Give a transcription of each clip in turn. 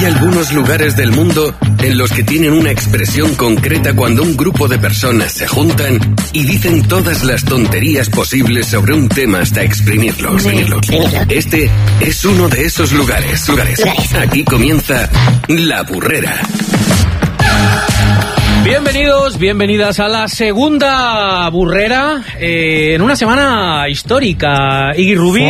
Hay algunos lugares del mundo en los que tienen una expresión concreta cuando un grupo de personas se juntan y dicen todas las tonterías posibles sobre un tema hasta exprimirlo. Este es uno de esos lugares. Aquí comienza La Burrera. Bienvenidos, bienvenidas a la segunda burrera en una semana histórica. Iggy Rubín.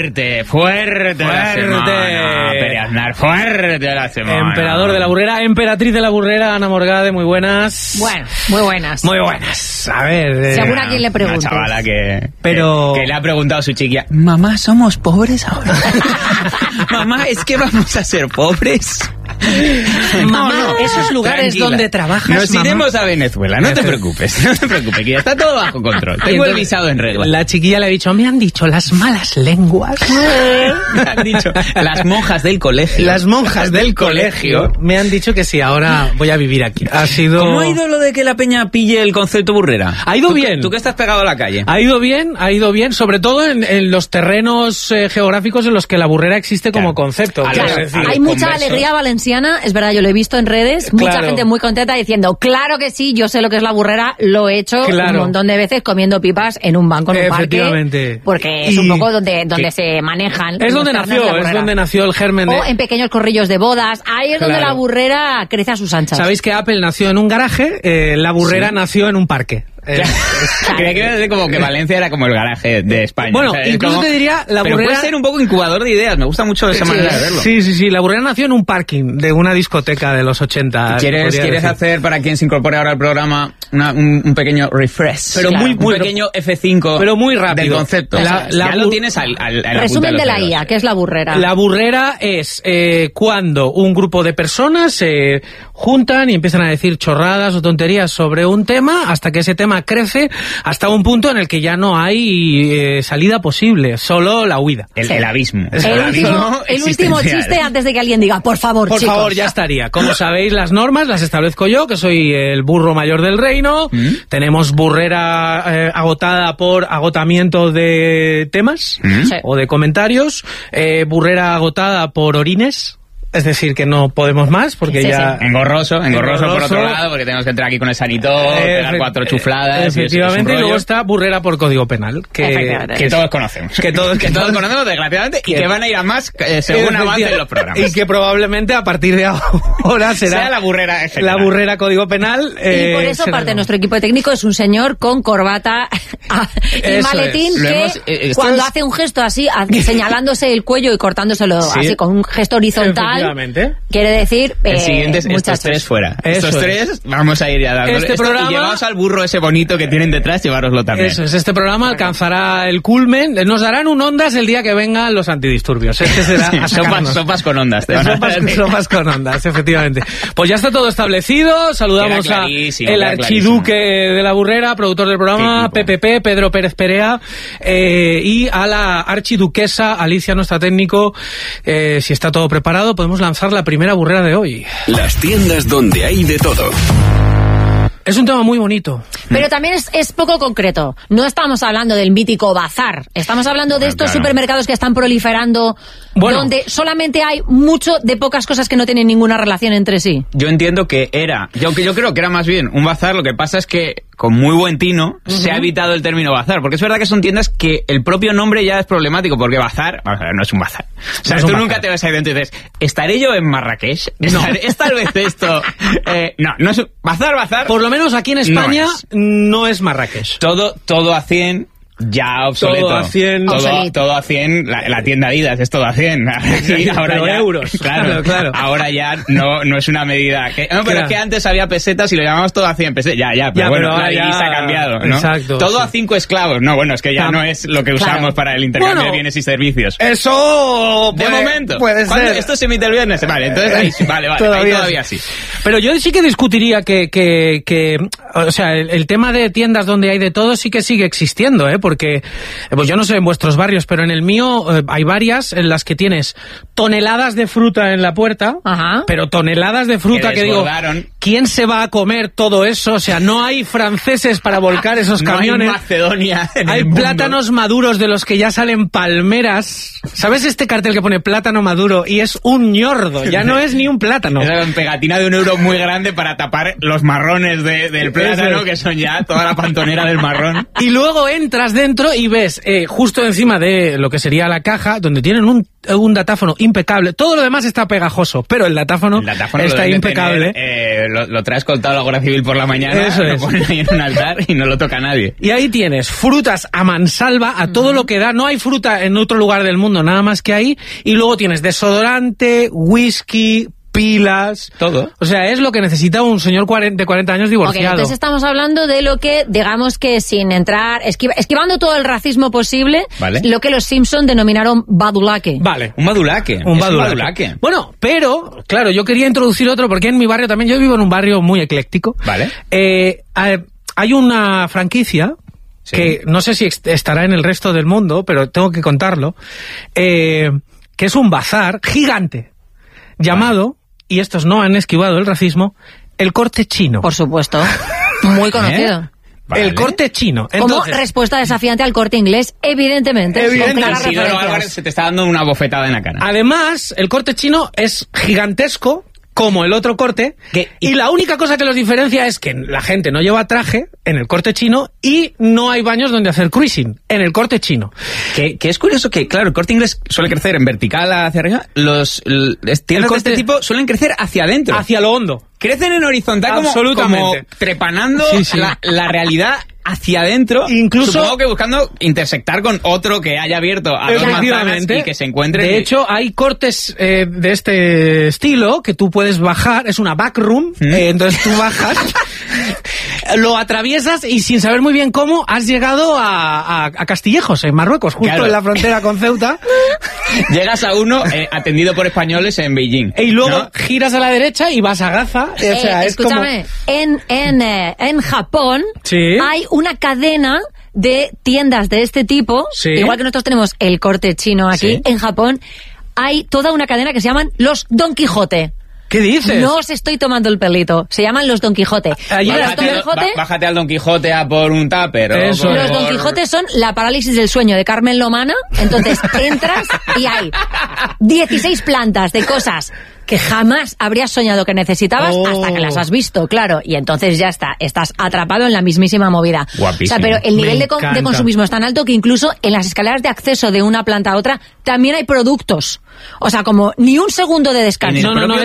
Fuerte la semana. Pere Aznar, fuerte la semana. Emperador de la burrera, emperatriz de la burrera, Ana Morgade, muy buenas. Bueno, muy buenas. Muy buenas. A ver. Seguro a quien le preguntes. Una chavala que le ha preguntado a su chiquilla: mamá, ¿somos pobres ahora? Mamá, ¿es que vamos a ser pobres? Mamá, esos lugares tranquila, donde trabajas, nos iremos a Venezuela, no te preocupes, que ya está todo bajo control. Tengo el visado en regla. La chiquilla le ha dicho: me han dicho las malas lenguas. Me han dicho las monjas del colegio. Las monjas del colegio me han dicho que sí, ahora voy a vivir aquí. ¿Cómo ha ido lo de que la peña pille el concepto burrera? Ha ido bien. ¿Tú que estás pegado a la calle? Ha ido bien, sobre todo en los terrenos geográficos en los que la burrera existe como concepto. Claro, es decir, hay mucha alegría valenciana, es verdad, yo lo he visto en redes, mucha gente muy contenta diciendo: claro que sí, yo sé lo que es la burrera, lo he hecho un montón de veces comiendo pipas en un banco, en un parque, porque es un poco donde se manejan. Es donde nació el germen. O en pequeños corrillos de bodas, ahí es donde la burrera crece a sus anchas. Sabéis que Apple nació en un garaje, la burrera nació en un parque. Creía que iba a decir como que Valencia era como el garaje de España. Bueno, incluso te diría, la burrera... Pero puede ser un poco incubador de ideas, me gusta mucho esa manera de verlo. Sí, la burrera nació en un parking de una discoteca de los 80. ¿Quieres hacer, para quien se incorpore ahora al programa, un pequeño refresh? Pero muy pequeño F5 pero muy rápido del concepto. Ya lo tienes al resumen de la IA, ¿qué es la burrera? La burrera es cuando un grupo de personas se juntan y empiezan a decir chorradas o tonterías sobre un tema hasta que ese tema crece hasta un punto en el que ya no hay salida posible, solo la huida. El abismo. El último chiste antes de que alguien diga: por favor, chicos. Por favor, ya estaría. Como sabéis, las normas las establezco yo, que soy el burro mayor del reino. Tenemos burrera agotada por agotamiento de temas o de comentarios, burrera agotada por orines. Es decir, que no podemos más porque ya... Sí. Engorroso por otro lado, porque tenemos que entrar aquí con el sanitor, pegar 4 chufladas... Efectivamente, y luego está burrera por código penal, que todos conocemos. Que todos conocemos, desgraciadamente, y que van a ir a más según avancen los programas. Y que probablemente a partir de ahora sea la burrera en general. La burrera código penal. Y por eso parte de nuestro equipo de técnico es un señor con corbata y maletín que cuando hace un gesto así, señalándose el cuello y cortándoselo así con un gesto horizontal, quiere decir el siguiente es estos 3 fuera. Estos 3 vamos a ir ya dándole. Este programa, y llevaos al burro ese bonito que tienen detrás, llevároslo también. Eso es, este programa alcanzará el culmen. Nos darán un ondas el día que vengan los antidisturbios. Este será sopas con ondas. Sopas con ondas, efectivamente. Pues ya está todo establecido. Saludamos a el archiduque de la burrera, productor del programa, PPP, Pedro Pérez Perea, y a la archiduquesa Alicia, nuestra técnico. Si está todo preparado, podemos lanzar la primera burrera de hoy. Las tiendas donde hay de todo. Es un tema muy bonito. Pero también es poco concreto. No estamos hablando del mítico bazar. Estamos hablando de estos supermercados que están proliferando, donde solamente hay mucho de pocas cosas que no tienen ninguna relación entre sí. Yo entiendo que yo creo que era más bien un bazar. Lo que pasa es que con muy buen tino se ha evitado el término bazar, porque es verdad que son tiendas que el propio nombre ya es problemático, porque bazar, vamos a ver, no es un bazar. O sea, tú nunca te vas a ir dentro y dices: ¿estaré yo en Marrakech? No. ¿Es tal vez esto? No es bazar. Por lo menos aquí en España no es Marrakech. Todo a 100... Ya obsoleto. Todo a 100. La tienda Adidas es todo a 100. Sí, ahora ya euros. Claro. Ahora ya no es una medida. Pero es que antes había pesetas y lo llamamos todo a 100 pesetas. Pero bueno, la divisa ha cambiado, ¿no? Exacto. Todo a 5 esclavos. No, bueno, es que ya no es lo que usamos para el intercambio de bienes y servicios. Eso de momento. Puede ser. Esto se emite el viernes. Vale, entonces ahí sí. Vale. Todavía sí. Pero yo sí que discutiría que o sea, el tema de tiendas donde hay de todo sí que sigue existiendo, porque pues yo no sé en vuestros barrios, pero en el mío hay varias en las que tienes toneladas de fruta en la puerta, pero toneladas de fruta que digo, ¿quién se va a comer todo eso? O sea, no hay franceses para volcar esos camiones. No hay Macedonia en hay el mundo. Plátanos maduros de los que ya salen palmeras. ¿Sabes este cartel que pone plátano maduro? Y es un ñordo, ya no es ni un plátano. Esa pegatina de €1 muy grande para tapar los marrones del plátano, que son ya toda la pantonera del marrón. Y luego entras dentro y ves justo encima de lo que sería la caja, donde tienen un datáfono impecable. Todo lo demás está pegajoso, pero el datáfono está impecable. Lo traes coltado a la Guardia Civil por la mañana, lo ponen ahí en un altar y no lo toca nadie. Y ahí tienes frutas a mansalva, a todo lo que da. No hay fruta en otro lugar del mundo, nada más que ahí. Y luego tienes desodorante, whisky, pilas, todo. O sea, es lo que necesita un señor de 40 años divorciado. Okay, entonces estamos hablando de lo que, digamos que sin entrar, esquivando todo el racismo posible, ¿vale? Lo que los Simpson denominaron badulaque. Vale. Un badulaque. Un badulaque. Bueno, pero, claro, yo quería introducir otro porque en mi barrio también, yo vivo en un barrio muy ecléctico. Vale. Hay una franquicia que no sé si estará en el resto del mundo, pero tengo que contarlo, que es un bazar gigante llamado, y estos no han esquivado el racismo, el Corte Chino. Por supuesto. Muy conocido. Vale. El Corte Chino. Entonces, como respuesta desafiante al Corte Inglés, evidentemente. Isidoro Álvarez se te está dando una bofetada en la cara. Además, el Corte Chino es gigantesco, como el otro corte, y la única cosa que los diferencia es que la gente no lleva traje en el Corte Chino y no hay baños donde hacer cruising en el Corte Chino. Que es curioso que, claro, el Corte Inglés suele crecer en vertical hacia arriba, los tiendas de este tipo suelen crecer hacia adentro. Hacia lo hondo. Crecen en horizontal como trepanando la realidad hacia adentro, incluso supongo que buscando intersectar con otro que haya abierto a dos manzanas y que se encuentren. De hecho, hay cortes de este estilo que tú puedes bajar, es una backroom, entonces tú bajas, lo atraviesas y sin saber muy bien cómo has llegado a Castillejos, en Marruecos, justo en la frontera con Ceuta. Llegas a uno atendido por españoles en Beijing. Y luego giras a la derecha y vas a Gaza. O sea, escúchame, en Japón hay una cadena de tiendas de este tipo, igual que nosotros tenemos el Corte Chino aquí, en Japón hay toda una cadena que se llaman los Don Quijote. ¿Qué dices? No os estoy tomando el pelito. Se llaman los Don Quijote. Bájate al Don Quijote a por un tupper. Los Don Quijote son la parálisis del sueño de Carmen Lomana. Entonces entras y hay 16 plantas de cosas que jamás habrías soñado que necesitabas hasta que las has visto, claro. Y entonces ya está, estás atrapado en la mismísima movida. Guapísimo. O sea, pero el nivel de consumismo es tan alto que incluso en las escaleras de acceso de una planta a otra también hay productos. O sea, como ni un segundo de descanso.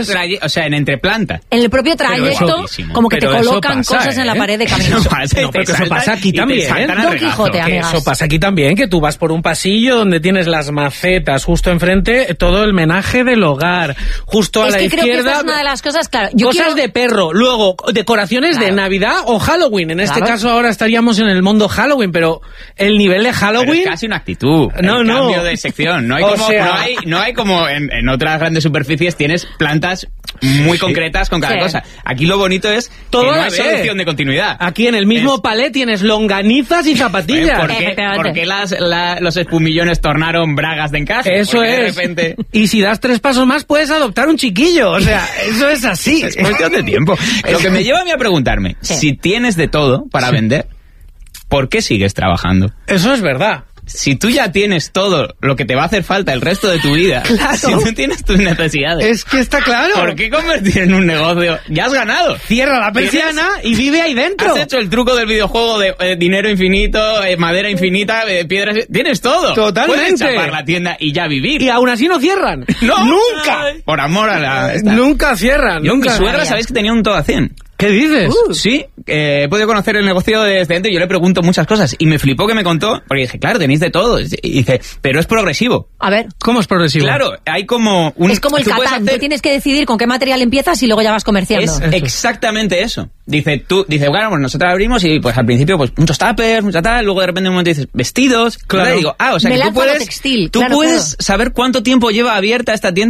O sea, en entreplanta. En el propio trayecto, como que te colocan cosas en la pared de camino. Eso pasa aquí también. Don Quijote, amigas. Eso pasa aquí también, que tú vas por un pasillo donde tienes las macetas, justo enfrente, todo el menaje del hogar, justo a la izquierda. Creo que esta es una de las cosas, claro. Cosas de perro, luego decoraciones de Navidad o Halloween. En este caso ahora estaríamos en el mundo Halloween, pero el nivel de Halloween... Pero es casi una actitud, cambio de sección. No hay como en otras grandes superficies tienes plantas muy concretas con cada cosa. Aquí lo bonito es que no hay solución de continuidad. Aquí en el mismo palé tienes longanizas y zapatillas. ¿Por qué los espumillones tornaron bragas de encaje? Eso es. De repente... Y si das 3 pasos más puedes adoptar un chiquillo. O sea, eso es así. Es cuestión de tiempo. Lo que me lleva a mí a preguntarme, si tienes de todo para vender, ¿por qué sigues trabajando? Eso es verdad. Si tú ya tienes todo lo que te va a hacer falta el resto de tu vida, si tú tienes tus necesidades... Es que está claro. ¿Por qué convertir en un negocio? Ya has ganado. Cierra la persiana y vive ahí dentro. Has hecho el truco del videojuego de dinero infinito, madera infinita, piedras... Tienes todo. Totalmente. Puedes chapar la tienda y ya vivir. Y aún así no cierran. ¡No! ¡Nunca! Por amor a la... Nunca cierran. Mi suegra, ¿sabéis que tenía un todo a 100? ¿Qué dices? Sí, he podido conocer el negocio desde dentro y yo le pregunto muchas cosas. Y me flipó que me contó, porque dije, claro, tenéis de todo. Y dice, pero es progresivo. A ver. ¿Cómo es progresivo? Claro, hay como un... Es como el Catán, tú tienes que decidir con qué material empiezas y luego ya vas comerciando. Es exactamente eso. Dice, bueno, pues nosotros abrimos y pues al principio pues muchos tuppers, mucha tal, luego de repente en un momento dices, vestidos. Claro. Y digo, o sea me que tú puedes, textil, puedes saber cuánto tiempo lleva abierta esta tienda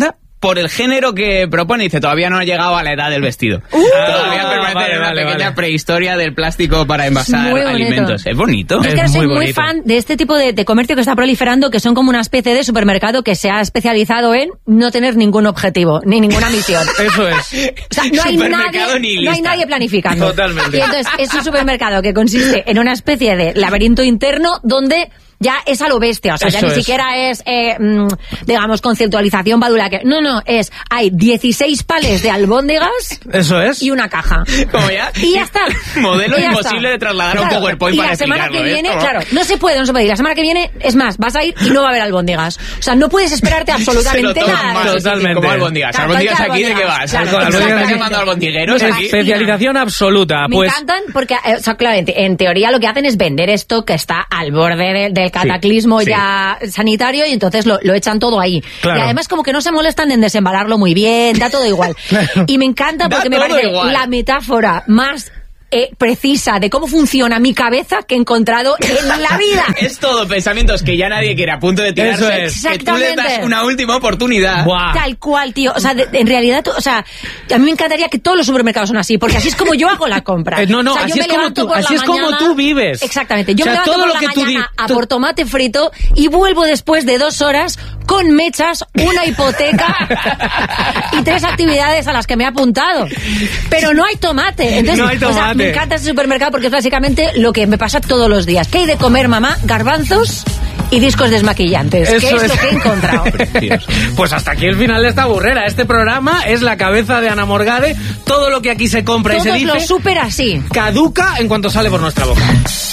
por el género que propone. Dice, todavía no ha llegado a la edad del vestido. Todavía permanece en una pequeña prehistoria del plástico para envasar alimentos. Es bonito. Es que soy muy fan de este tipo de comercio que está proliferando, que son como una especie de supermercado que se ha especializado en no tener ningún objetivo, ni ninguna misión. Eso es. O sea, no hay nadie planificando. Totalmente. Y entonces es un supermercado que consiste en una especie de laberinto interno donde ya es a lo bestia, o sea, ya ni siquiera es, digamos, conceptualización badula. No, hay 16 palés de albóndigas. Eso es. Y una caja. Como ya. Y ya está. Modelo imposible de trasladar a un PowerPoint para explicarlo. Y la semana que viene, claro, no se puede. Y la semana que viene, es más, vas a ir y no va a haber albóndigas. O sea, no puedes esperarte absolutamente nada. Totalmente. Como albóndigas. ¿Albóndigas aquí de qué vas? ¿Estás llamando albondigueros aquí? Especialización absoluta. Me encantan porque, o sea, claramente, en teoría lo que hacen es vender esto que está al borde del cataclismo ya sanitario, y entonces lo echan todo ahí. Claro. Y además como que no se molestan en desembalarlo muy bien, da todo igual. Claro. Y me encanta porque me parece la metáfora más precisa de cómo funciona mi cabeza que he encontrado en la vida. Es todo pensamientos que ya nadie quiere, a punto de tirarse. Eso es. Que tú le das una última oportunidad. Buah. Tal cual, tío. O sea, en realidad, o sea, a mí me encantaría que todos los supermercados son así, porque así es como yo hago la compra. No, o sea, así es como tú vives. Exactamente. Yo me levanto todo por lo la que mañana a por tomate frito y vuelvo después de 2 horas con mechas, una hipoteca y 3 actividades a las que me he apuntado. Pero no hay tomate. Entonces, no hay tomate. O sea, me encanta ese supermercado porque es básicamente lo que me pasa todos los días. ¿Qué hay de comer, mamá? Garbanzos y discos desmaquillantes. ¿Qué es lo que he encontrado? Pues hasta aquí el final de esta burrera. Este programa es la cabeza de Ana Morgade. Todo lo que aquí se compra y se dice... Todos lo súper así. Caduca en cuanto sale por nuestra boca.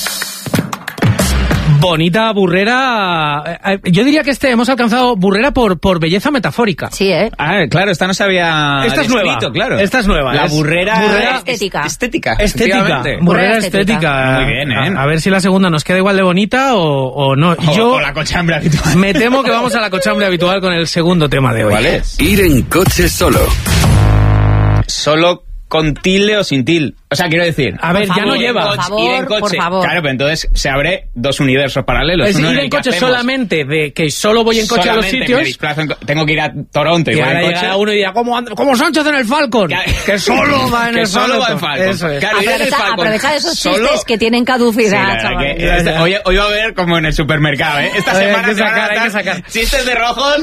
Bonita burrera. Yo diría que hemos alcanzado burrera por belleza metafórica. Sí, claro, esta no se había Esta es nueva, claro. Esta es nueva. La burrera estética. Estética. Burrera estética. Muy bien, ¿eh? A ver si la segunda nos queda igual de bonita o no. O la cochambre habitual. Me temo que vamos a la cochambre habitual con el segundo tema de hoy. ¿Cuál es? Ir en coche solo. Solo con tilde o sin tilde. O sea, quiero decir... A ver, ya no lleva. Ir en coche. Por favor. Claro, pero entonces se abre 2 universos paralelos. Es ir en coche solamente, de que solo voy en coche a los sitios. Me desplazo tengo que ir a Toronto y voy en coche. Uno y dirá, como Sánchez en el Falcon. Que solo va en el Falcon. Solo va en Falcon. Eso es. Claro, aprovecha esos chistes que tienen caducidad, chaval. Hoy va a ver como en el supermercado, ¿eh? Esta semana hay que sacar. Chistes de rojos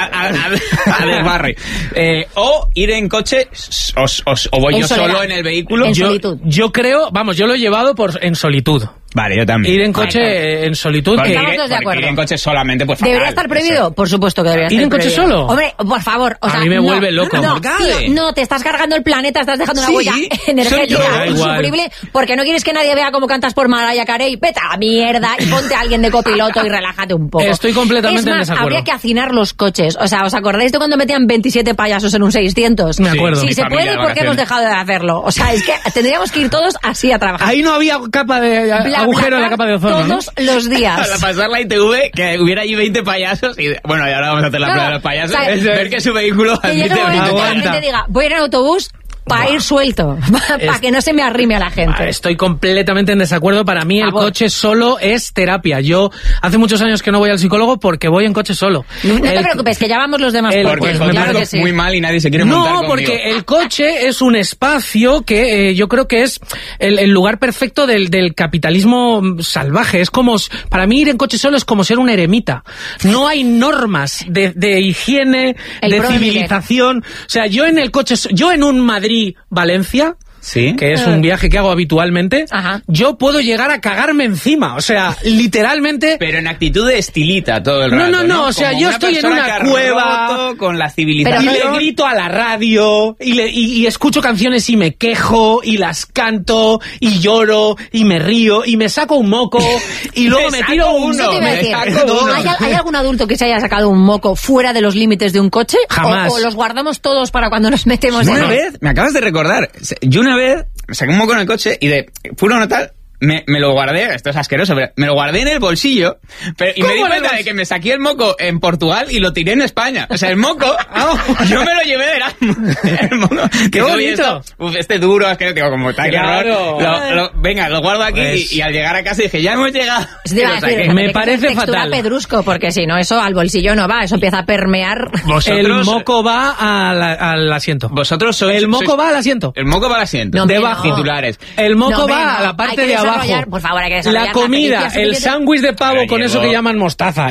a desbarre. O ir en coche, o voy yo solo en el vehículo. En solitud. Yo creo, yo lo he llevado en solitud. Vale, yo también. Ir en coche en solitud. Estamos todos de acuerdo. Ir en coche solamente, pues fatal. ¿Debería estar prohibido? Por supuesto que debería estar prohibido. ¿Ir en coche solo? Hombre, por favor. O sea, a mí me vuelve loco. No, tío, no, te estás cargando el planeta, estás dejando una huella energética insufrible, porque no quieres que nadie vea cómo cantas por Mariah Carey. Vete a la mierda y ponte a alguien de copiloto y relájate un poco. Estoy completamente en desacuerdo. Habría que hacinar los coches. O sea, ¿os acordáis de cuando metían 27 payasos en un 600? Me acuerdo. Si se puede, ¿por qué hemos dejado de hacerlo? O sea, es que tendríamos que ir todos así a trabajar. Ahí no había capa de agujero en la capa de ozono. Todos los días. Para pasar la ITV, que hubiera allí 20 payasos y bueno, y ahora vamos a hacer la prueba de los payasos. Ver que su vehículo admite 20. Que la gente diga, voy a ir en autobús para ir suelto, para que no se me arrime a la gente. Estoy completamente en desacuerdo. Para mí el coche solo es terapia. Yo hace muchos años que no voy al psicólogo porque voy en coche solo. No te preocupes, que ya vamos los demás. Porque claro que sí. Muy mal y nadie se quiere montar conmigo. No, porque el coche es un espacio que yo creo que es el lugar perfecto del capitalismo salvaje. Es como, para mí ir en coche solo es como ser un eremita. No hay normas de higiene, de civilización. O sea, yo en un Madrid-Valencia, ¿sí? Que es un viaje que hago habitualmente, yo puedo llegar a cagarme encima, o sea, literalmente... Pero en actitud de estilita todo el rato, No, o sea, yo estoy en una cueva con la civilización. Y le grito a la radio, y escucho canciones y me quejo, y las canto, y lloro, y me río, y me saco un moco, y luego me tiro uno. ¿Hay algún adulto que se haya sacado un moco fuera de los límites de un coche? Jamás. ¿O los guardamos todos para cuando nos metemos en él? Una vez, me acabas de recordar, yo una vez saqué un moco en el coche y fue una tal, me lo guardé, esto es asqueroso, pero me lo guardé en el bolsillo y me di cuenta de que me saqué el moco en Portugal y lo tiré en España. O sea, el moco, yo me lo llevé de Erasmus. ¡Qué bonito! Este duro, es que digo, como está claro. Venga, lo guardo aquí y al llegar a casa dije, ya hemos llegado. Me parece fatal. Pedrusco, porque si no, eso al bolsillo no va, eso empieza a permear. El moco va al asiento. Vosotros sois... El moco va al asiento. El moco va al asiento. No, debajo. Titulares. El moco va a la parte de abajo. Por favor, hay que desarrollar la comida, el sándwich de pavo con eso que llaman mostaza,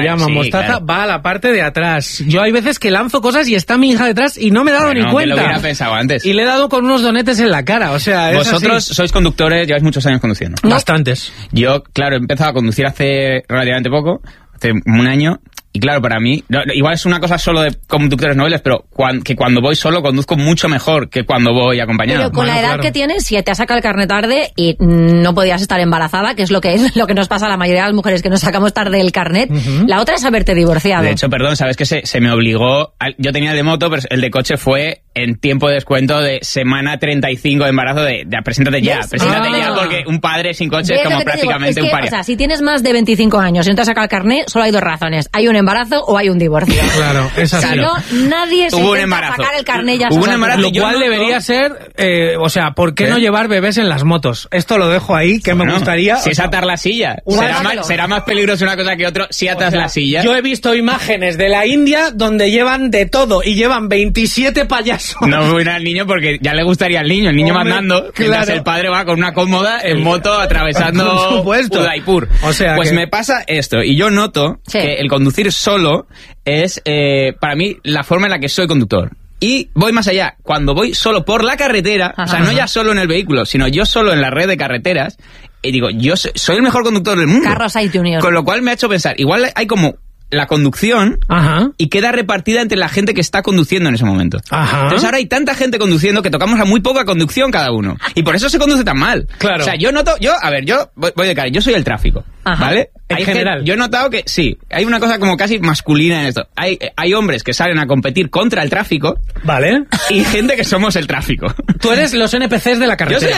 va a la parte de atrás. Yo hay veces que lanzo cosas y está mi hija detrás y no me he dado ni cuenta. Que lo hubiera pensado antes. Y le he dado con unos donetes en la cara, o sea, vosotros sois conductores, lleváis muchos años conduciendo. Bastantes. Yo, claro, he empezado a conducir hace relativamente poco, hace un año. Y claro, para mí, igual es una cosa solo de conductores nobles, pero cuando voy solo conduzco mucho mejor que cuando voy acompañado. Pero con la edad que tienes, si te has sacado el carnet tarde y no podías estar embarazada, que es lo que nos pasa a la mayoría de las mujeres que nos sacamos tarde el carnet, la otra es haberte divorciado. De hecho, perdón, sabes que se me obligó, yo tenía el de moto, pero el de coche fue en tiempo de descuento de semana 35 de embarazo de preséntate ya, porque un padre sin coche es como prácticamente un paria. O sea, si tienes más de 25 años y no te has sacado el carnet, solo hay dos razones. Hay un embarazo o hay un divorcio. Claro, es así. Si no, nadie se intenta sacar el carnet ya. Hubo un embarazo, lo cual debería ser, o sea, ¿por qué no llevar bebés en las motos? Esto lo dejo ahí, que me gustaría. Si es atar la silla, será más peligroso una cosa que otra si atas la silla. Yo he visto imágenes de la India donde llevan de todo y llevan 27 payasos. No voy al niño porque ya le gustaría al niño, el niño mandando, mientras el padre va con una cómoda en moto atravesando Udaipur. O sea, pues me pasa esto, y yo noto que el conducir solo es, para mí, la forma en la que soy conductor. Y voy más allá. Cuando voy solo por la carretera, o sea, no ya solo en el vehículo, sino yo solo en la red de carreteras, y digo, yo soy el mejor conductor del mundo. Carros hay Junior. Con lo cual me ha hecho pensar, igual hay como la conducción y queda repartida entre la gente que está conduciendo en ese momento. Entonces ahora hay tanta gente conduciendo que tocamos a muy poca conducción cada uno. Y por eso se conduce tan mal. Claro. O sea, yo voy de cara, yo soy el tráfico, ¿vale? En general. Yo he notado que sí, hay una cosa como casi masculina en esto. Hay hombres que salen a competir contra el tráfico. Vale. Y gente que somos el tráfico. Tú eres los NPCs de la carretera. Yo soy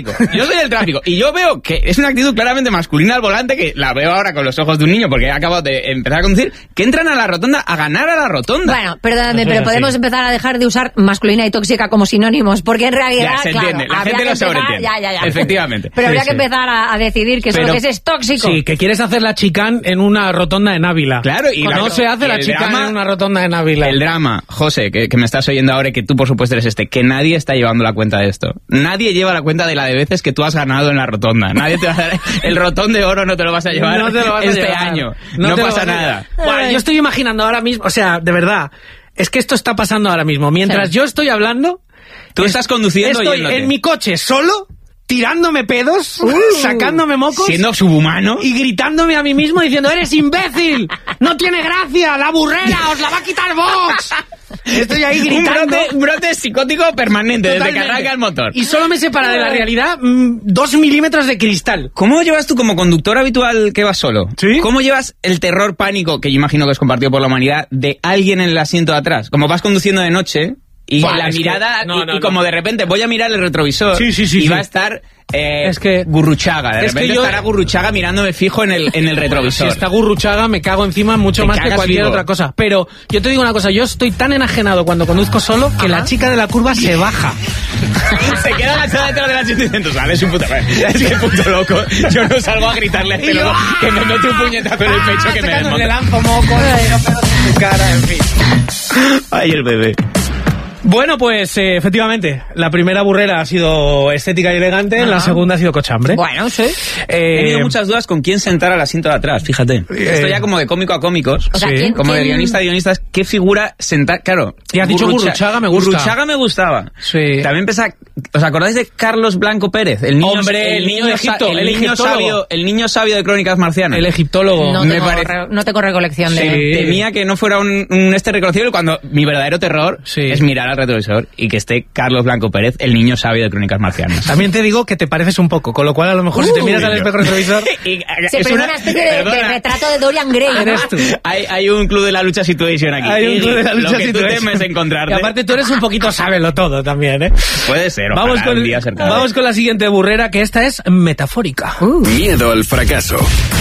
el tráfico. Y yo veo que es una actitud claramente masculina al volante, que la veo ahora con los ojos de un niño porque he acabado de empezar a conducir, que entran a la rotonda a ganar a la rotonda. Bueno, perdóname, pero podemos empezar a dejar de usar masculina y tóxica como sinónimos, porque en realidad, ya se entiende, la gente lo sobreentiende. Ya. Efectivamente. Pero habría que empezar a decidir que solo que ese es tóxico. Sí, que quieres hacer la chicán en una rotonda de Návila. Claro, y no se hace la chicán en una rotonda de Návila. El drama, José, que me estás oyendo ahora y que tú por supuesto eres que nadie está llevando la cuenta de esto. Nadie lleva la cuenta de la de veces que tú has ganado en la rotonda. Nadie te va a dar el rotón de oro, no te lo vas a llevar año. No pasa nada. Bueno, yo estoy imaginando ahora mismo, o sea, de verdad, es que esto está pasando ahora mismo. Mientras yo estoy hablando, tú estás conduciendo y estoy en mi coche solo, tirándome pedos, sacándome mocos, siendo subhumano y gritándome a mí mismo diciendo, eres imbécil, no tiene gracia, la burrera, os la va a quitar Vox. Estoy ahí gritando. Un brote psicótico permanente. Totalmente. Desde que arranca el motor. Y solo me separa de la realidad 2 milímetros de cristal. ¿Cómo llevas tú como conductor habitual que vas solo? ¿Sí? ¿Cómo llevas el terror pánico, que yo imagino que es compartido por la humanidad, de alguien en el asiento de atrás? Como vas conduciendo de noche y la mirada, y como de repente voy a mirar el retrovisor y va a estar Gurruchaga. De repente estará Gurruchaga mirándome fijo en el retrovisor. Si está Gurruchaga me cago encima mucho más que cualquier otra cosa. Pero yo te digo una cosa, yo estoy tan enajenado cuando conduzco solo que la chica de la curva se baja. Se queda agachada detrás del asiento diciendo, ¿sabes? Es que puto loco. Yo no salgo a gritarle que me mete un puñetazo en el pecho que me desmonta. Le lanzo moco, en su cara, en fin. Ay, el bebé. Bueno, pues efectivamente, la primera burrera ha sido estética y elegante, la segunda ha sido cochambre. Bueno, sí. He tenido muchas dudas con quién sentar al asiento de atrás, fíjate. Esto ya como de cómico a cómicos, o sea, como de guionista a guionistas, ¿qué figura sentar? Claro. Y has dicho Gurruchaga me gusta. Gurruchaga me gustaba. Sí. También ¿os acordáis de Carlos Blanco Pérez? El niño, hombre, el niño de Egipto, el niño sabio de Crónicas Marcianas. El egiptólogo. No tengo recolección de... Temía que no fuera un reconocible cuando mi verdadero terror es mirar al retrovisor y que esté Carlos Blanco Pérez, el niño sabio de Crónicas Marcianas. También te digo que te pareces un poco, con lo cual a lo mejor si te miras al espejo retrovisor... Se es una especie de retrato de Dorian Gray, ¿no? Eres tú. Hay un club de la lucha Situation aquí. Hay un club de la lucha Lo que Situation. tú temes encontrarte. Y aparte tú eres un poquito sábelo todo también, ¿eh? Puede ser, vamos con la siguiente burrera, que esta es metafórica. Miedo al fracaso.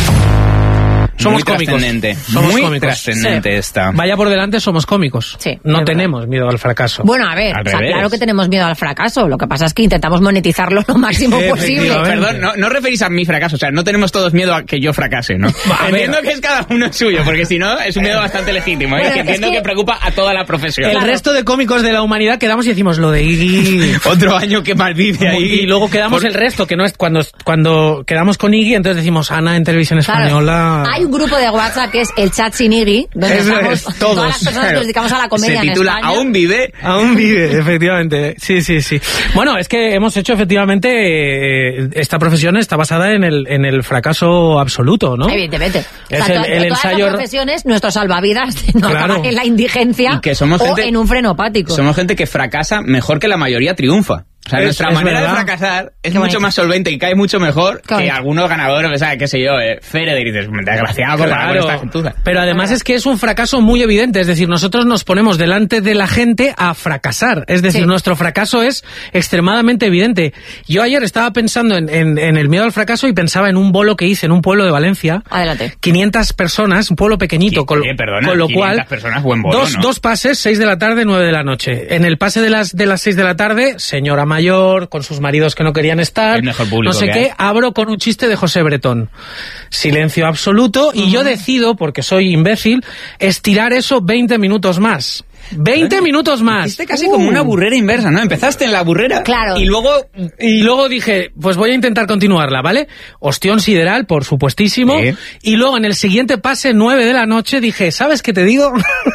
Somos muy cómicos. Muy trascendente esta. Vaya por delante, somos cómicos. Sí, no tenemos miedo al fracaso. Bueno, a ver, claro que tenemos miedo al fracaso. Lo que pasa es que intentamos monetizarlo lo máximo posible. Perdón, no referís a mi fracaso. O sea, no tenemos todos miedo a que yo fracase, ¿no? Entiendo que es cada uno suyo, porque si no, es un miedo bastante legítimo. Bueno, que entiendo que preocupa a toda la profesión. El resto de cómicos de la humanidad quedamos y decimos lo de Iggy. Otro año que maldice a Iggy. Y luego quedamos el resto, que no es cuando quedamos con Iggy, entonces decimos Ana en Televisión Española. Hay un grupo de WhatsApp que es el Chat sin Iggy, donde estamos todas las personas que nos dedicamos a la comedia se titula en España. ¿Aún vive? Aún vive, efectivamente. Sí. Bueno, es que hemos hecho efectivamente esta profesión está basada en el fracaso absoluto, ¿no? Evidentemente. Es el ensayo. Todas las profesiones, nuestro salvavidas de no acabar en la indigencia y que somos o gente, en un frenopático. Somos gente que fracasa mejor que la mayoría triunfa. O sea, nuestra manera de fracasar es mucho más solvente y cae mucho mejor que algunos ganadores, o sea, qué sé yo, Federer, y dices, desgraciado, esta gentuza. Pero además es que es un fracaso muy evidente, es decir, nosotros nos ponemos delante de la gente a fracasar, es decir, nuestro fracaso es extremadamente evidente. Yo ayer estaba pensando en el miedo al fracaso y pensaba en un bolo que hice en un pueblo de Valencia. Adelante. 500 personas, un pueblo pequeñito, con lo cual, personas, buen bolo, dos pases, 6 de la tarde, 9 de la noche. En el pase de las 6 de la tarde, señora mayor, con sus maridos que no querían estar, no sé qué, abro con un chiste de José Bretón. Silencio absoluto y yo decido, porque soy imbécil, estirar eso 20 minutos más. 20 minutos más. Hiciste casi como una burrera inversa, ¿no? Empezaste en la burrera. Claro. Y luego dije, pues voy a intentar continuarla, ¿vale? Ostión sideral, por supuestísimo. Sí. Y luego en el siguiente pase, 9 de la noche, dije, ¿sabes qué te digo?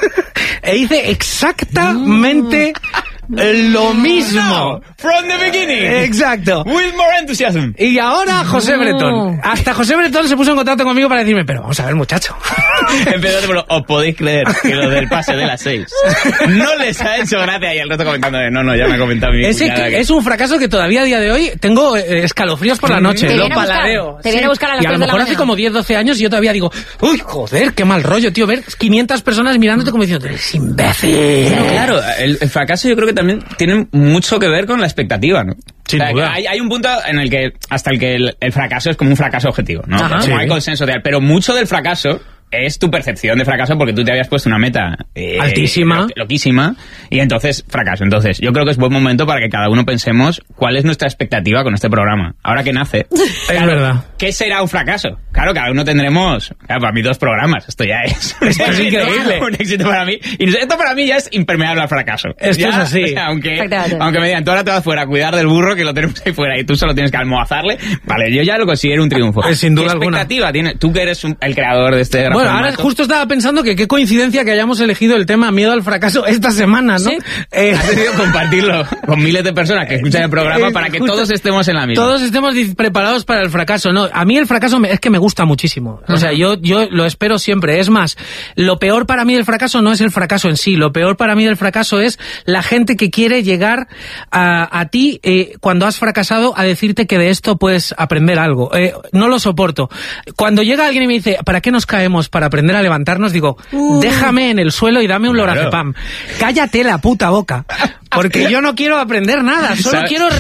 E hice exactamente lo mismo. No, from the beginning. Exacto. With more enthusiasm. Y ahora José Bretón. Hasta José Bretón se puso en contacto conmigo para decirme, pero vamos a ver, muchacho. Empezaste por os podéis creer que lo del pase de las 6 no les ha hecho gracia, y el resto comentando de no, ya me ha comentado mi cuñada es un fracaso que todavía a día de hoy tengo escalofríos por la noche. Lo paladeo. Te viene a buscar a las 3 de la mañana. Y a lo mejor hace como 10, 12 años y yo todavía digo, uy, joder, qué mal rollo, tío, ver 500 personas mirándote como diciendo, eres imbécil. Pero claro, el fracaso yo creo que también tiene mucho que ver con la expectativa, ¿no? Sin duda. Hay un punto en el que hasta el que el fracaso es como un fracaso objetivo, ¿no? Ajá. Como hay consenso de, pero mucho del fracaso es tu percepción de fracaso porque tú te habías puesto una meta altísima, loquísima, y entonces fracaso. Entonces yo creo que es buen momento para que cada uno pensemos cuál es nuestra expectativa con este programa. Ahora que nace, es verdad. ¿Qué será un fracaso? Claro, cada uno tendremos, para mí, 2 programas. Esto ya es increíble. Un éxito para mí. Y esto para mí ya es impermeable al fracaso. Esto ya, es así. O sea, aunque me digan, tú ahora te vas fuera a cuidar del burro que lo tenemos ahí fuera y tú solo tienes que almohazarle. Vale, yo ya lo considero un triunfo. Sin duda alguna. ¿Qué expectativa tienes? Tú que eres el creador de este Bueno, ahora justo estaba pensando que qué coincidencia que hayamos elegido el tema miedo al fracaso esta semana, ¿no? ¿Sí? Has decidido compartirlo con miles de personas que escuchan el programa para que todos estemos en la misma. Todos estemos preparados para el fracaso. No, a mí el fracaso es que me gusta muchísimo. O sea, yo lo espero siempre. Es más, lo peor para mí del fracaso no es el fracaso en sí. Lo peor para mí del fracaso es la gente que quiere llegar a ti cuando has fracasado a decirte que de esto puedes aprender algo. No lo soporto. Cuando llega alguien y me dice, ¿para qué nos caemos? Para aprender a levantarnos, digo, déjame en el suelo y dame un lorazepam. Cállate la puta boca. Porque yo no quiero aprender nada. Solo quiero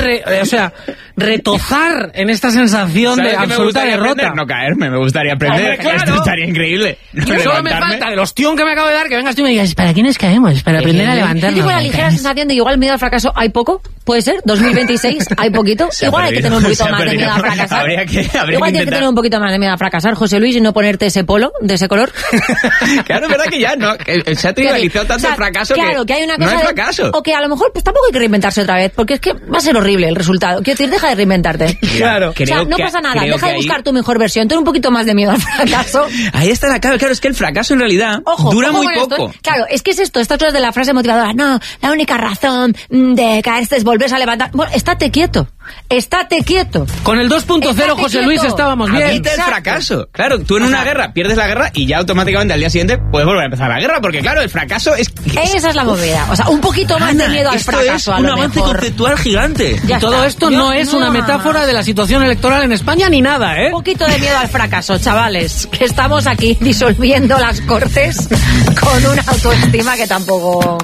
retozar en esta sensación de absoluta derrota. Aprender? No caerme, me gustaría aprender. Claro. Esto estaría increíble. Solo me falta del ostión que me acabo de dar que vengas tú y me digas, ¿para qué nos caemos? Para aprender a levantarnos. Yo tengo la ligera sensación de que igual el miedo al fracaso hay poco. ¿Puede ser? 2026 hay poquito. Igual hay que tener un poquito más de miedo a fracasar. Igual tienes que tener un poquito más de miedo a fracasar, José Luis, y no ponerte ese polo de ese color. Claro, es verdad que ya no. Se ha trivializado tanto el fracaso que hay una cosa no es fracaso. O que a lo mejor pues tampoco hay que reinventarse otra vez, porque es que va a ser horrible el resultado. Quiero decir, deja de reinventarte. Claro. O sea, no pasa nada, deja de buscar tu mejor versión. Ten un poquito más de miedo al fracaso. Ahí está la clave. Claro, es que el fracaso en realidad dura muy poco. Claro, es que es esto, esta otra de la frase motivadora. No, la única razón de caerse es volverse a levantar. Bueno, estate quieto. Estate quieto. Con el 2.0, José Luis, estábamos bien. Evita el fracaso. Claro, tú en una guerra pierdes la guerra y ya automáticamente al día siguiente puedes volver a empezar la guerra, porque claro, el fracaso es... Esa es la movida. O sea, un poquito más de miedo al fracaso, a lo mejor. Es un avance conceptual gigante. Y todo esto no es una metáfora de la situación electoral en España ni nada, ¿eh? Un poquito de miedo al fracaso, chavales, que estamos aquí disolviendo las Cortes con una autoestima que tampoco...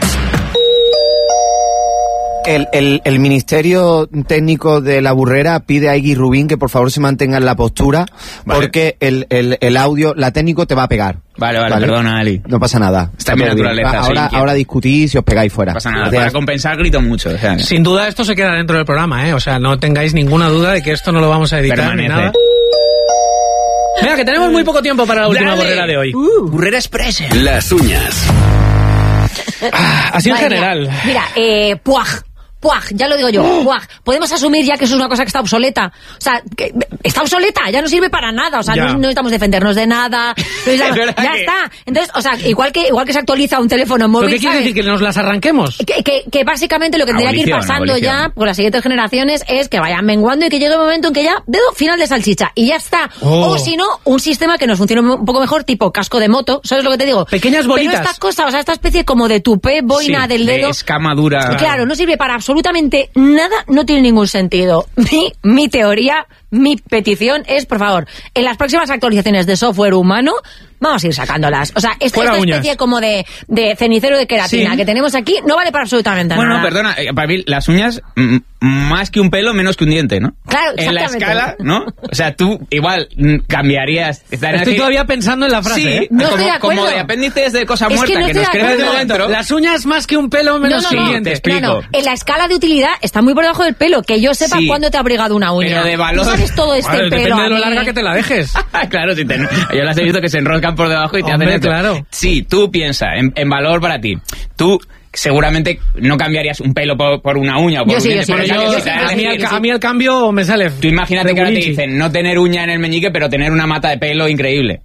El Ministerio Técnico de la Burrera pide a Iggy Rubín que por favor se mantenga en la postura, porque el audio, la técnico te va a pegar. Vale, perdona, Ali. No pasa nada. Está en mi naturaleza. Ahora discutís y os pegáis fuera. No pasa nada, para compensar grito mucho. O sea, sin duda esto se queda dentro del programa, ¿eh? O sea, no tengáis ninguna duda de que esto no lo vamos a editar ni nada. Venga, que tenemos muy poco tiempo para la última burrera de hoy. Burrera Express. Las uñas. Así en general. Mira, ya lo digo yo, podemos asumir ya que eso es una cosa que está obsoleta. O sea, que está obsoleta, ya no sirve para nada. O sea, no necesitamos defendernos de nada. Ya está. Entonces, o sea, igual que se actualiza un teléfono móvil. ¿Pero qué quiere decir? ¿Que nos las arranquemos? Que básicamente lo que tendría que ir pasando ya por las siguientes generaciones es que vayan menguando y que llegue un momento en que ya, dedo final de salchicha, y ya está. O si no, un sistema que nos funcione un poco mejor, tipo casco de moto. ¿Sabes lo que te digo? Pequeñas bolitas. Pero estas cosas, o sea, esta especie como de tupé, boina del dedo. De escamadura. Claro, no sirve para absolutamente nada, no tiene ningún sentido. Mi teoría, mi petición es, por favor, en las próximas actualizaciones de software humano, vamos a ir sacándolas. O sea, esta especie como de cenicero de queratina que tenemos aquí no vale para absolutamente nada. Bueno, perdona, para mí las uñas, más que un pelo, menos que un diente, ¿no? Claro, en la escala, ¿no? O sea, tú igual cambiarías... Estoy todavía pensando en la frase, ¿eh? No estoy de acuerdo. Como de apéndices de cosa muerta que nos crees de momento. Las uñas más que un pelo, menos que un diente. Te explico. No. En la escala de utilidad está muy por debajo del pelo. Que yo sepa cuándo te ha abrigado una uña. Pero de valor... ¿No sabes todo este pelo? Depende de lo larga que te la dejes. Claro, yo las he visto que se enroscan por debajo y te hacen esto. Claro. Sí, tú piensa en valor para ti. Tú seguramente no cambiarías un pelo por una uña o por un diente. A mí el cambio me sale. Tú imagínate que ahora te dicen no tener uña en el meñique, pero tener una mata de pelo increíble.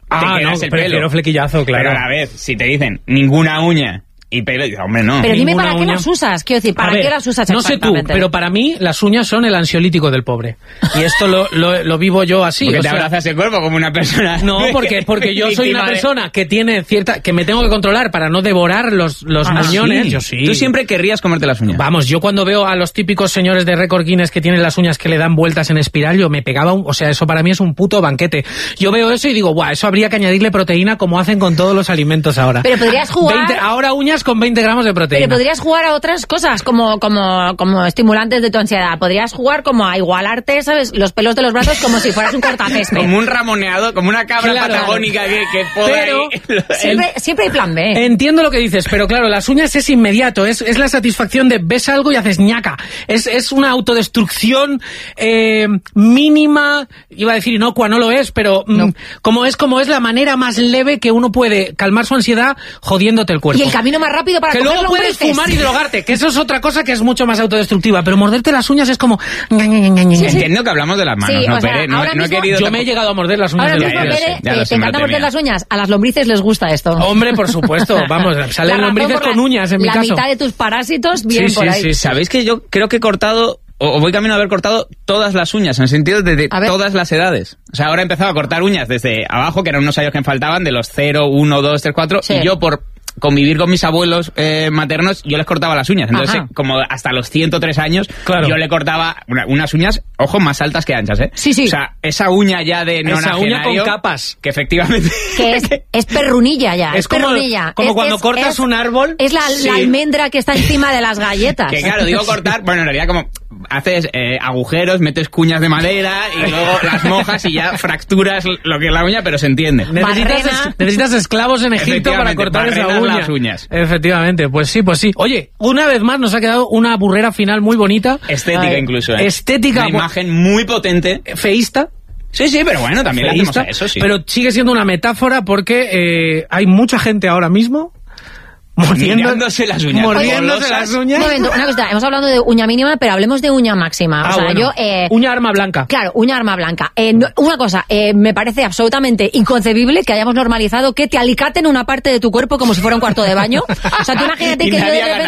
Pero flequillazo, claro. Pero a la vez, si te dicen ninguna uña y pelo, hombre, no. Pero dime, ¿para qué las usas? Quiero decir, ¿para qué las usas exactamente? No sé tú, pero para mí las uñas son el ansiolítico del pobre. Y esto lo vivo yo así. Porque te abrazas el cuerpo como una persona. No, porque yo soy una persona que tiene que me tengo que controlar para no devorar los muñones. Sí. Yo sí. Tú siempre querrías comerte las uñas. Vamos, yo cuando veo a los típicos señores de récord Guinness que tienen las uñas que le dan vueltas en espiral, yo me pegaba o sea, eso para mí es un puto banquete. Yo veo eso y digo, guau, eso habría que añadirle proteína como hacen con todos los alimentos ahora. Pero podrías jugar... ahora uñas con 20 gramos de proteína. Pero podrías jugar a otras cosas como estimulantes de tu ansiedad. Podrías jugar como a igualarte, ¿sabes? Los pelos de los brazos como si fueras un cortacésped. Como un ramoneado, como una cabra patagónica que poda pero siempre hay plan B. Entiendo lo que dices, pero claro, las uñas es inmediato, es la satisfacción de ves algo y haces ñaca. Es una autodestrucción mínima, iba a decir inocua, no lo es, pero como es la manera más leve que uno puede calmar su ansiedad jodiéndote el cuerpo. Y el camino más rápido para que luego puedes fumar y drogarte, que eso es otra cosa que es mucho más autodestructiva, pero morderte las uñas es como... Entiendo que hablamos de las manos, no he querido... Yo me he llegado a morder las uñas de las manos. ¿Te encanta morder las uñas? A las lombrices les gusta esto. Hombre, por supuesto, vamos, salen lombrices con uñas en mi caso. La mitad de tus parásitos vienen por ahí. Sí. ¿Sabéis que yo creo que he cortado... O voy camino a haber cortado todas las uñas, en el sentido de todas las edades. O sea, ahora he empezado a cortar uñas desde abajo, que eran unos años que me faltaban, de los 0, 1, 2, 3, 4, y yo por convivir con mis abuelos maternos, yo les cortaba las uñas. Entonces, como hasta los 103 años, yo le cortaba unas uñas, ojo, más altas que anchas, ¿eh? Sí. O sea, esa uña ya de nonagenario... Esa uña con capas. Que efectivamente... Que es perrunilla ya, es perrunilla. Como cuando cortas un árbol... Es la almendra que está encima de las galletas. Que claro, digo cortar, bueno, en realidad como... Haces agujeros, metes cuñas de madera y luego las mojas y ya fracturas lo que es la uña, pero se entiende. Necesitas esclavos en Egipto para cortar esa uña. Las uñas. Efectivamente, pues sí. Oye, una vez más nos ha quedado una burrera final muy bonita. Estética incluso. Estética. Una imagen muy potente. Feísta. Sí, pero bueno, también le hacemos a eso, sí. Pero sigue siendo una metáfora porque hay mucha gente ahora mismo mordiéndose las uñas. Mordiéndose las uñas. Un momento, una cosa, hemos hablado de uña mínima, pero hablemos de uña máxima. Uña arma blanca. Claro, uña arma blanca. Una cosa, me parece absolutamente inconcebible que hayamos normalizado que te alicaten una parte de tu cuerpo como si fuera un cuarto de baño. O sea, tú imagínate que yo de repente...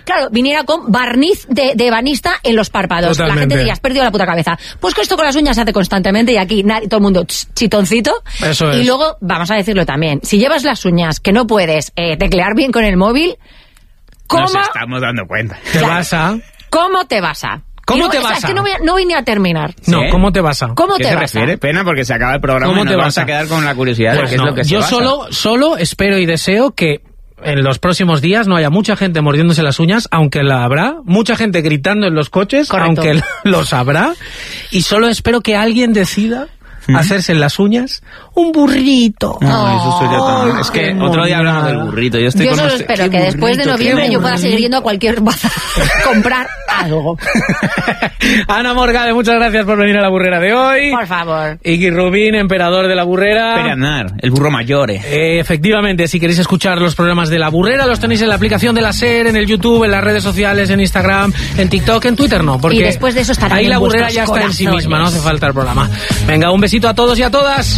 claro, viniera con barniz de ebanista en los párpados. Totalmente. La gente diría, has perdido la puta cabeza. Pues que esto con las uñas se hace constantemente y aquí todo el mundo chitoncito. Eso es. Y luego, vamos a decirlo también, si llevas las uñas que no puedes teclear bien con el móvil, ¿cómo? Nos estamos dando cuenta. ¿Te vas a? ¿Cómo te vas a? ¿Cómo te vas a? Es que no voy ni a terminar. No, ¿cómo te vas a? ¿Cómo te vas a? ¿Qué se refiere? Pena porque se acaba el programa y nos vamos a quedar con la curiosidad de qué es lo que se basa. Yo solo espero y deseo que en los próximos días no haya mucha gente mordiéndose las uñas, aunque la habrá, mucha gente gritando en los coches, correcto, aunque los habrá, y solo espero que alguien decida hacerse en las uñas un burrito. No, eso sería tan... Es que otro día hablamos del burrito. Yo solo espero que después de noviembre yo pueda seguir yendo a cualquier bazar comprar algo. Ana Morgade, muchas gracias por venir a la burrera de hoy. Por favor. Iggy Rubín, emperador de la burrera. Pereanar, el burro mayor. Efectivamente, si queréis escuchar los programas de la burrera, los tenéis en la aplicación de la SER, en el YouTube, en las redes sociales, en Instagram, en TikTok, en Twitter no, porque y después de eso estará ahí la burrera ya está en sí misma, no hace falta el programa. Venga, un besito a todos y a todas.